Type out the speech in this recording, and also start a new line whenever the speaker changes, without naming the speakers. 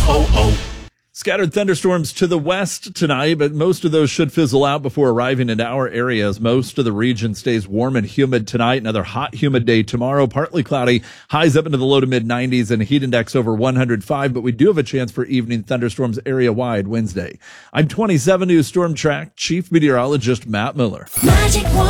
Scattered thunderstorms to the west tonight, but most of those should fizzle out before arriving into our areas. Most of the region stays warm and humid tonight. Another hot, humid day tomorrow. Partly cloudy, highs up into the low to mid 90s and a heat index over 105. But we do have a chance for evening thunderstorms area wide Wednesday. I'm 27 News Storm Track Chief Meteorologist Matt Miller.